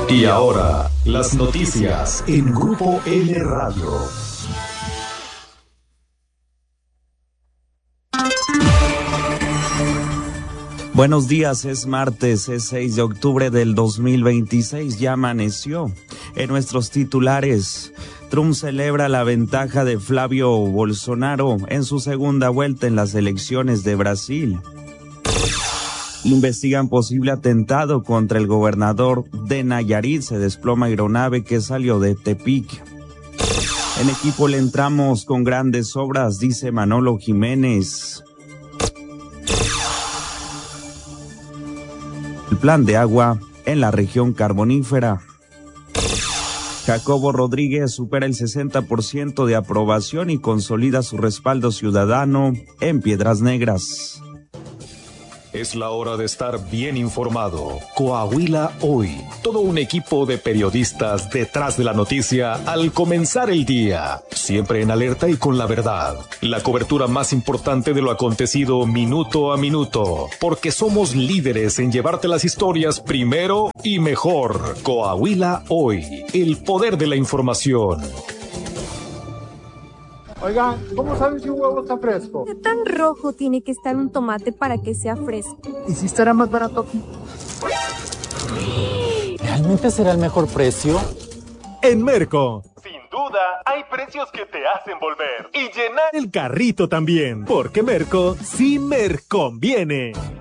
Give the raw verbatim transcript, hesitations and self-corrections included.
Y ahora, las noticias en Grupo L Radio. Buenos días, es martes, es seis de octubre del dos mil veintiséis, ya amaneció. En nuestros titulares, Trump celebra la ventaja de Flavio Bolsonaro en su segunda vuelta en las elecciones de Brasil. Investigan posible atentado contra el gobernador de Nayarit, se desploma aeronave que salió de Tepic. En equipo le entramos con grandes obras, dice Manolo Jiménez. El plan de agua en la región carbonífera. Jacobo Rodríguez supera el sesenta por ciento de aprobación y consolida su respaldo ciudadano en Piedras Negras. Es la hora de estar bien informado. Coahuila Hoy. Todo un equipo de periodistas detrás de la noticia al comenzar el día. Siempre en alerta y con la verdad. La cobertura más importante de lo acontecido minuto a minuto. Porque somos líderes en llevarte las historias primero y mejor. Coahuila Hoy. El poder de la información. Oigan, ¿cómo saben si un huevo está fresco? ¿Qué tan rojo tiene que estar un tomate para que sea fresco? ¿Y si estará más barato aquí? ¿Realmente será el mejor precio? En Merco. Sin duda, hay precios que te hacen volver y llenar el carrito también, porque Merco sí me conviene.